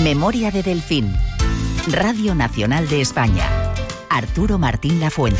Memoria de Delfín. Radio Nacional de España. Arturo Martín Lafuente.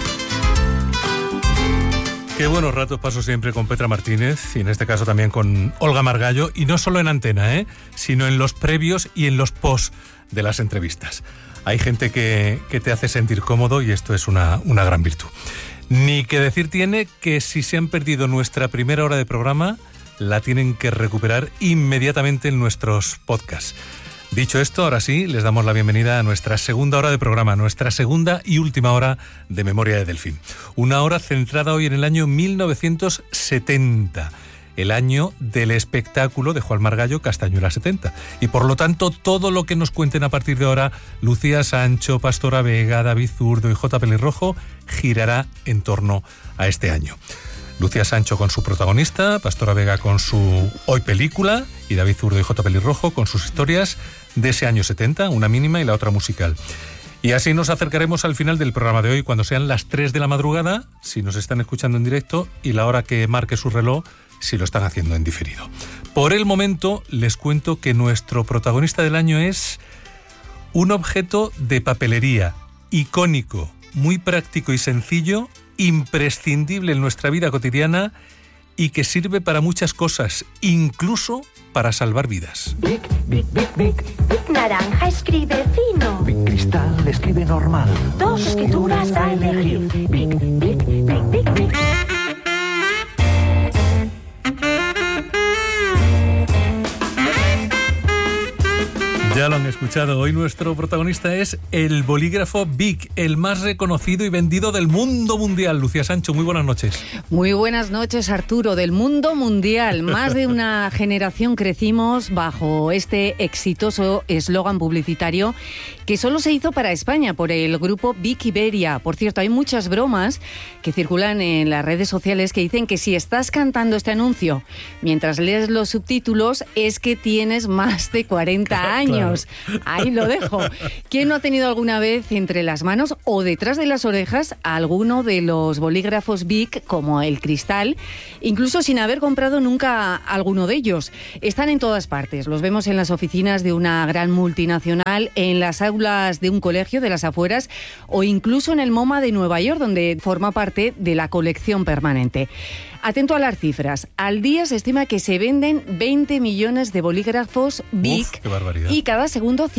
Qué buenos ratos paso siempre con Petra Martínez y en este caso también con Olga Margallo, y no solo en antena, sino en los previos y en los post de las entrevistas. Hay gente que te hace sentir cómodo y esto es una gran virtud. Ni que decir tiene que si se han perdido nuestra primera hora de programa, la tienen que recuperar inmediatamente en nuestros podcasts. Dicho esto, ahora sí, les damos la bienvenida a nuestra segunda hora de programa, nuestra segunda y última hora de Memoria de Delfín. Una hora centrada hoy en el año 1970, el año del espectáculo de Juan Margallo Castañuela 70. Y por lo tanto, todo lo que nos cuenten a partir de ahora, Lucía Sancho, Pastora Vega, David Zurdo y J. Pelirrojo, girará en torno a este año. Lucía Sancho con su protagonista, Pastora Vega con su Hoy Película y David Zurdo y J. Pelirrojo con sus historias de ese año 70, una mínima y la otra musical. Y así nos acercaremos al final del programa de hoy, cuando sean las 3 de la madrugada, si nos están escuchando en directo, y la hora que marque su reloj, si lo están haciendo en diferido. Por el momento, les cuento que nuestro protagonista del año es un objeto de papelería icónico, muy práctico y sencillo, imprescindible en nuestra vida cotidiana y que sirve para muchas cosas, incluso para salvar vidas. Bic, Bic, Bic, Bic. Bic naranja escribe fino. Bic cristal escribe normal. Dos escrituras a elegir. Bic, Bic, Bic, Bic, Bic. Ya lo han escuchado, hoy nuestro protagonista es el bolígrafo Bic, el más reconocido y vendido del mundo mundial. Lucía Sancho, muy buenas noches. Muy buenas noches, Arturo. Del mundo mundial, más de una generación crecimos bajo este exitoso eslogan publicitario que solo se hizo para España por el grupo Bic Iberia. Por cierto, hay muchas bromas que circulan en las redes sociales que dicen que si estás cantando este anuncio mientras lees los subtítulos es que tienes más de 40 años. Claro. Ahí lo dejo. ¿Quién no ha tenido alguna vez entre las manos o detrás de las orejas alguno de los bolígrafos Bic, como el cristal, incluso sin haber comprado nunca alguno de ellos? Están en todas partes. Los vemos en las oficinas de una gran multinacional, en las aulas de un colegio de las afueras o incluso en el MoMA de Nueva York, donde forma parte de la colección permanente. Atento a las cifras. Al día se estima que se venden 20 millones de bolígrafos Bic. ¡Uf, qué barbaridad! Y cada segundo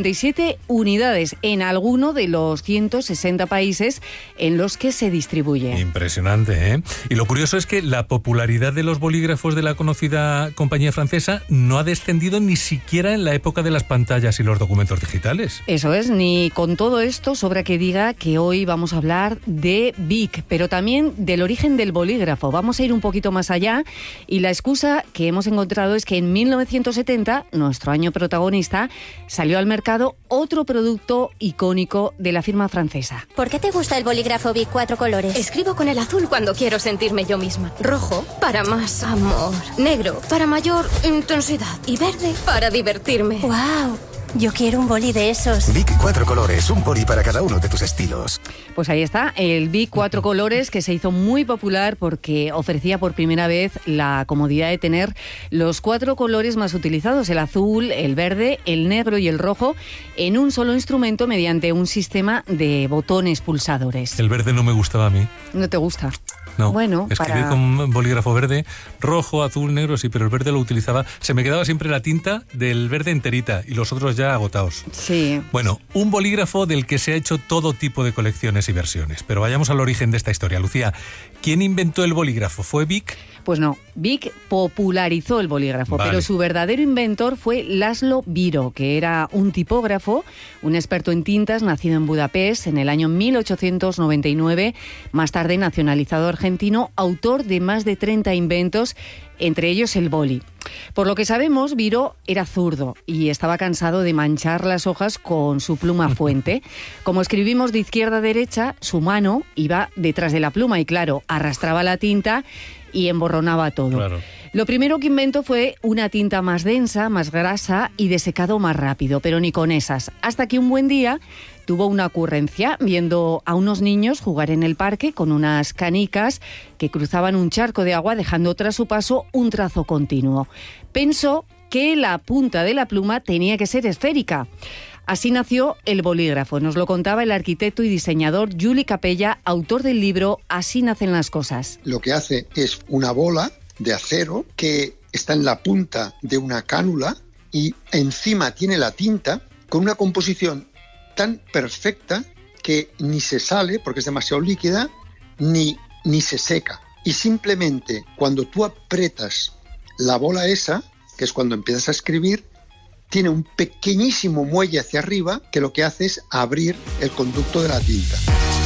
57 unidades en alguno de los 160 países en los que se distribuye. Impresionante, ¿eh? Y lo curioso es que la popularidad de los bolígrafos de la conocida compañía francesa no ha descendido ni siquiera en la época de las pantallas y los documentos digitales. Eso es, ni con todo esto sobra que diga que hoy vamos a hablar de Bic, pero también del origen del bolígrafo. Vamos a ir un poquito más allá y la excusa que hemos encontrado es que en 1970, nuestro año protagonista, salió al mercado otro producto icónico de la firma francesa. ¿Por qué te gusta el bolígrafo Bic 4 colores? Escribo con el azul cuando quiero sentirme yo misma. Rojo para más amor. Negro para mayor intensidad. Y verde para divertirme. ¡Wow! Yo quiero un boli de esos. Bic 4 colores, un boli para cada uno de tus estilos. Pues ahí está, el Bic 4 colores, que se hizo muy popular porque ofrecía por primera vez la comodidad de tener los 4 colores más utilizados, el azul, el verde, el negro y el rojo, en un solo instrumento mediante un sistema de botones pulsadores. El verde no me gustaba a mí. ¿No te gusta? No, bueno, escribí con bolígrafo verde, rojo, azul, negro, sí, pero el verde lo utilizaba. Se me quedaba siempre la tinta del verde enterita y los otros ya agotados. Sí. Bueno, un bolígrafo del que se ha hecho todo tipo de colecciones y versiones. Pero vayamos al origen de esta historia. Lucía, ¿quién inventó el bolígrafo? ¿Fue Bic? Pues no, Bic popularizó el bolígrafo, vale. Pero su verdadero inventor fue László Bíró, que era un tipógrafo, un experto en tintas, nacido en Budapest en el año 1899, más tarde nacionalizado argentino, autor de más de 30 inventos, entre ellos el boli. Por lo que sabemos, Bíró era zurdo y estaba cansado de manchar las hojas con su pluma fuente. Como escribimos de izquierda a derecha, su mano iba detrás de la pluma y, claro, arrastraba la tinta y emborronaba todo. Claro. Lo primero que inventó fue una tinta más densa, más grasa y de secado más rápido, pero ni con esas. Hasta que un buen día tuvo una ocurrencia viendo a unos niños jugar en el parque con unas canicas que cruzaban un charco de agua dejando tras su paso un trazo continuo. Pensó que la punta de la pluma tenía que ser esférica. Así nació el bolígrafo. Nos lo contaba el arquitecto y diseñador Juli Capella, autor del libro Así nacen las cosas. Lo que hace es una bola de acero que está en la punta de una cánula y encima tiene la tinta con una composición tan perfecta que ni se sale porque es demasiado líquida, ni se seca. Y simplemente cuando tú aprietas la bola esa, que es cuando empiezas a escribir, tiene un pequeñísimo muelle hacia arriba que lo que hace es abrir el conducto de la tinta.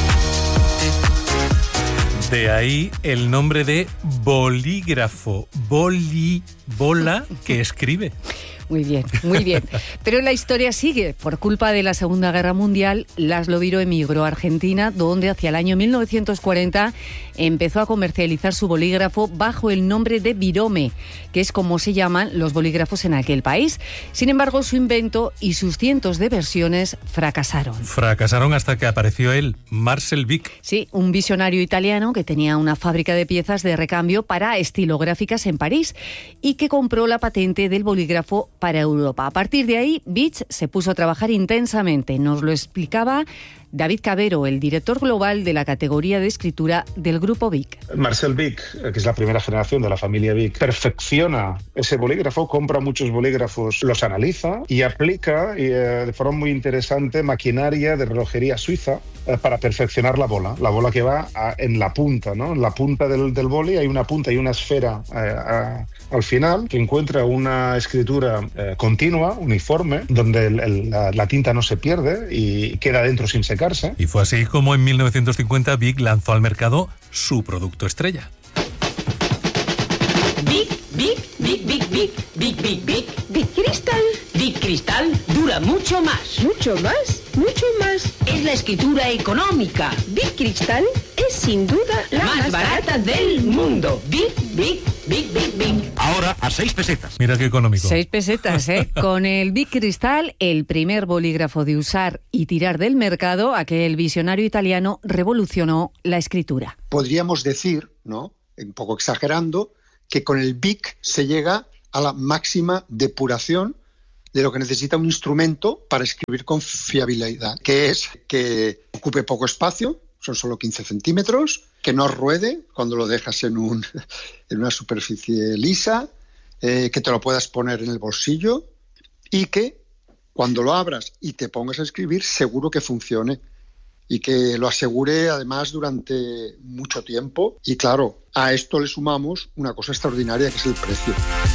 De ahí el nombre de bolígrafo. Bola que escribe. Muy bien, muy bien. Pero la historia sigue. Por culpa de la Segunda Guerra Mundial, Laszlo Biro emigró a Argentina, donde hacia el año 1940 empezó a comercializar su bolígrafo bajo el nombre de Birome, que es como se llaman los bolígrafos en aquel país. Sin embargo, su invento y sus cientos de versiones fracasaron. Fracasaron hasta que apareció él, Marcel Vick. Sí, un visionario italiano que tenía una fábrica de piezas de recambio para estilográficas en París y que compró la patente del bolígrafo para Europa. A partir de ahí, Vick se puso a trabajar intensamente. Nos lo explicaba David Cabero, el director global de la categoría de escritura del grupo Vick. Marcel Vick, que es la primera generación de la familia Vick, perfecciona ese bolígrafo, compra muchos bolígrafos, los analiza y aplica de forma muy interesante maquinaria de relojería suiza para perfeccionar la bola que va en la punta, ¿no? En la punta del boli hay una punta y una esfera al final que encuentra una escritura continua, uniforme, donde la tinta no se pierde y queda dentro sin secarse. Y fue así como en 1950 Vick lanzó al mercado su producto estrella. Vick Cristal. Vick Cristal dura mucho más. ¿Mucho más? Mucho más. Es la escritura económica. Vick Cristal es sin duda la más barata del mundo. Vick. Ahora a 6 pesetas. Mira qué económico. 6 pesetas, ¿eh? Con el Vick Cristal, el primer bolígrafo de usar y tirar del mercado, aquel visionario italiano revolucionó la escritura. Podríamos decir, ¿no?, un poco exagerando, que con el Vick se llega a la máxima depuración de lo que necesita un instrumento para escribir con fiabilidad, que es que ocupe poco espacio, son solo 15 centímetros, que no ruede cuando lo dejas en una superficie lisa, que te lo puedas poner en el bolsillo y que cuando lo abras y te pongas a escribir seguro que funcione y que lo asegure además durante mucho tiempo. Y claro, a esto le sumamos una cosa extraordinaria que es el precio.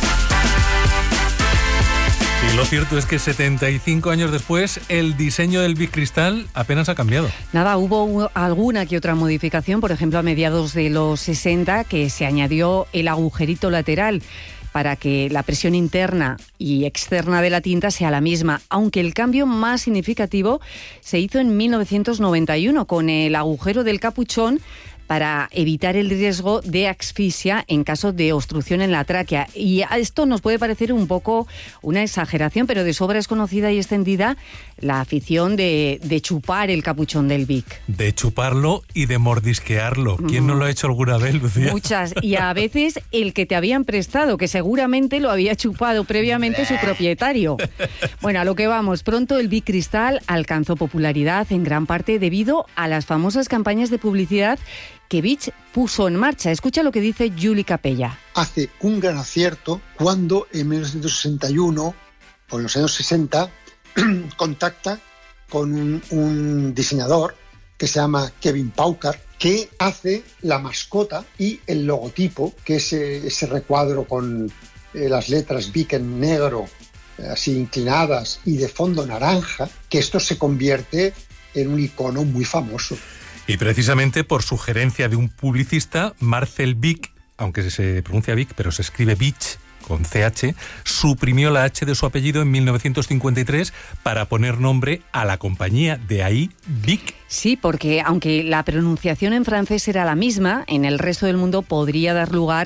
Y lo cierto es que 75 años después, el diseño del Vick Cristal apenas ha cambiado. Nada, hubo alguna que otra modificación, por ejemplo, a mediados de los 60, que se añadió el agujerito lateral para que la presión interna y externa de la tinta sea la misma, aunque el cambio más significativo se hizo en 1991 con el agujero del capuchón para evitar el riesgo de asfixia en caso de obstrucción en la tráquea. Y a esto nos puede parecer un poco una exageración, pero de sobra es conocida y extendida la afición de chupar el capuchón del Vick. De chuparlo y de mordisquearlo. ¿Quién no lo ha hecho alguna vez, Lucía? Muchas. Y a veces el que te habían prestado, que seguramente lo había chupado previamente su propietario. Bueno, a lo que vamos. Pronto el Vick Cristal alcanzó popularidad en gran parte debido a las famosas campañas de publicidad que Vick puso en marcha. Escucha lo que dice Juli Capella. Hace un gran acierto cuando en 1961 o en los años 60 contacta con un diseñador que se llama Kevin Pauker, que hace la mascota y el logotipo, que es ese recuadro con las letras Vick en negro, así inclinadas y de fondo naranja, que esto se convierte en un icono muy famoso. Y precisamente por sugerencia de un publicista, Marcel Vick, aunque se pronuncia Vick, pero se escribe Vick con CH, suprimió la H de su apellido en 1953 para poner nombre a la compañía, de ahí Vick. Sí, porque aunque la pronunciación en francés era la misma, en el resto del mundo podría dar lugar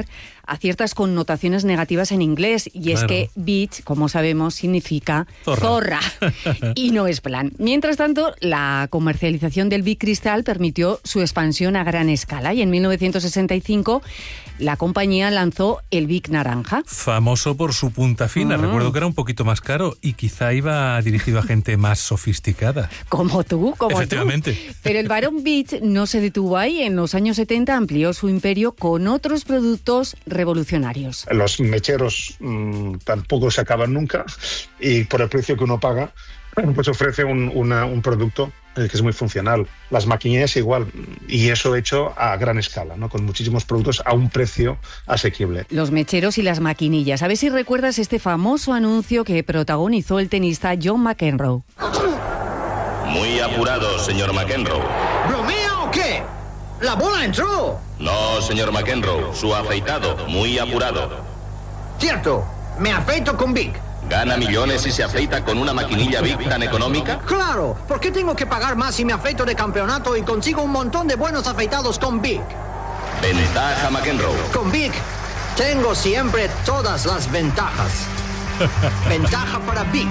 a ciertas connotaciones negativas en inglés, y es que bitch, como sabemos, significa zorra. Y no es plan. Mientras tanto, la comercialización del Bic Cristal permitió su expansión a gran escala, y en 1965 la compañía lanzó el Bic naranja. Famoso por su punta fina. Recuerdo que era un poquito más caro y quizá iba dirigido a gente más sofisticada. Como tú, Efectivamente. tú. Pero el barón Bic no se detuvo ahí. En los años 70 amplió su imperio con otros productos revolucionarios. Los mecheros tampoco se acaban nunca, y por el precio que uno paga, pues ofrece un producto que es muy funcional. Las maquinillas igual, y eso hecho a gran escala, ¿no? Con muchísimos productos a un precio asequible. Los mecheros y las maquinillas. A ver si recuerdas este famoso anuncio que protagonizó el tenista John McEnroe. Muy apurado, señor McEnroe. ¿Bromea o qué? ¡La bola entró! No, señor McEnroe, su afeitado, muy apurado. Cierto, me afeito con Bic. ¿Gana millones si se afeita con una maquinilla Bic tan económica? ¡Claro! ¿Por qué tengo que pagar más si me afeito de campeonato y consigo un montón de buenos afeitados con Bic? Ventaja McEnroe. Con Bic tengo siempre todas las ventajas. Ventaja para Bic.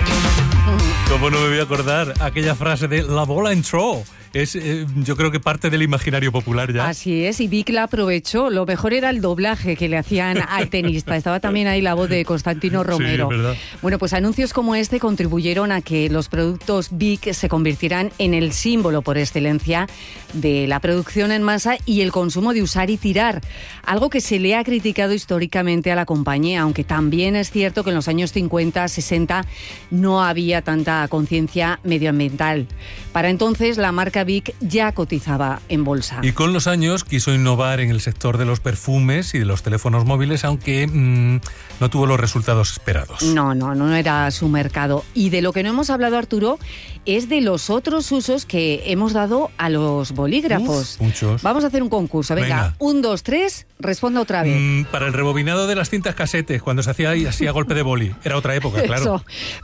¿Cómo no me voy a acordar aquella frase de la bola entró? Es, yo creo que parte del imaginario popular ya. Así es, y Bic la aprovechó. Lo mejor era el doblaje que le hacían al tenista. Estaba también ahí la voz de Constantino Romero. Sí, es verdad. Bueno, pues anuncios como este contribuyeron a que los productos Bic se convirtieran en el símbolo por excelencia de la producción en masa y el consumo de usar y tirar. Algo que se le ha criticado históricamente a la compañía, aunque también es cierto que en los años 50, 60 no había tanta conciencia medioambiental. Para entonces la marca Bic ya cotizaba en bolsa. Y con los años quiso innovar en el sector de los perfumes y de los teléfonos móviles, aunque no tuvo los resultados esperados. No era su mercado. Y de lo que no hemos hablado, Arturo, es de los otros usos que hemos dado a los bolígrafos. Muchos. Vamos a hacer un concurso. Venga. 1, 2, 3, responda otra vez. Para el rebobinado de las cintas casetes, cuando se hacía así a golpe de boli. Era otra época, claro. Eso.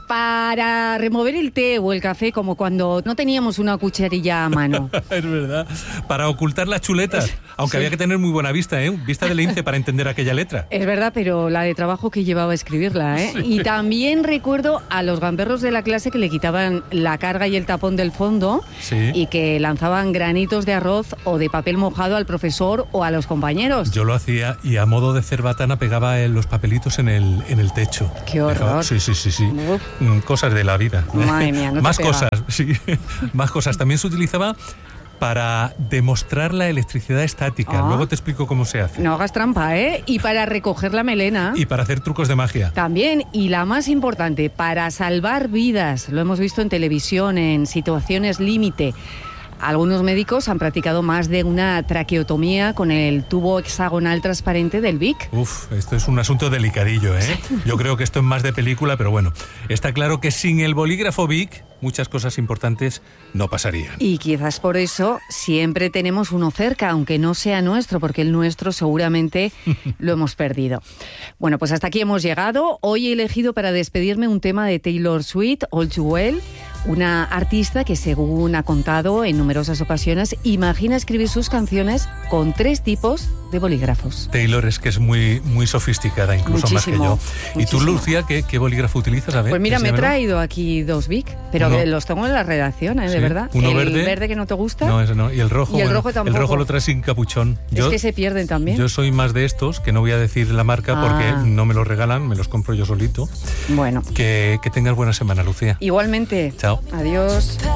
Para remover el té o el café, como cuando no teníamos una cucharilla a mano. Es verdad. Para ocultar las chuletas, aunque había que tener muy buena vista, vista de lince para entender aquella letra. Es verdad, pero la de trabajo que llevaba a escribirla, ¿eh? Sí. Y también recuerdo a los gamberros de la clase que le quitaban la carga y el tapón del fondo, sí, y que lanzaban granitos de arroz o de papel mojado al profesor o a los compañeros. Yo lo hacía y a modo de cerbatana pegaba los papelitos en el techo. ¡Qué horror! Sí. Cosas de la vida. Madre mía, no más te pega. Cosas, sí. Más cosas. También se utilizaba para demostrar la electricidad estática. Luego te explico cómo se hace. No hagas trampa, ¿eh? Y para recoger la melena. Y para hacer trucos de magia. También, y la más importante, para salvar vidas. Lo hemos visto en televisión, en situaciones límite. Algunos médicos han practicado más de una traqueotomía con el tubo hexagonal transparente del Bic. Esto es un asunto delicadillo, ¿eh? Yo creo que esto es más de película, pero bueno, está claro que sin el bolígrafo Bic muchas cosas importantes no pasarían. Y quizás por eso siempre tenemos uno cerca, aunque no sea nuestro, porque el nuestro seguramente lo hemos perdido. Bueno, pues hasta aquí hemos llegado. Hoy he elegido para despedirme un tema de Taylor Swift, All Too Well, una artista que, según ha contado en numerosas ocasiones, imagina escribir sus canciones con 3 tipos de bolígrafos. Taylor es que es muy, muy sofisticada, incluso muchísimo, más que yo. Muchísimo. ¿Y tú, Lucía, qué bolígrafo utilizas? A ver, pues mira, me he enséñamelo. traído aquí 2 Bic, pero que los tengo en la redacción, de verdad. ¿Uno el verde? verde que no te gusta. No, ese no. Y el rojo. Y el rojo tampoco. El rojo lo traes sin capuchón. Es que se pierden también. Yo soy más de estos, que no voy a decir la marca porque no me los regalan, me los compro yo solito. Bueno. Que tengas buena semana, Lucía. Igualmente. Chao. Adiós.